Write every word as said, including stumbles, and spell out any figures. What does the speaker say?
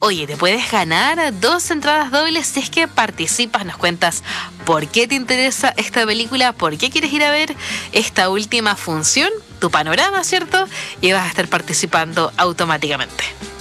Oye, te puedes ganar dos entradas dobles si es que participas, nos cuentas por qué te interesa esta película, por qué quieres ir a ver esta última función, tu panorama, ¿cierto? Y vas a estar participando automáticamente.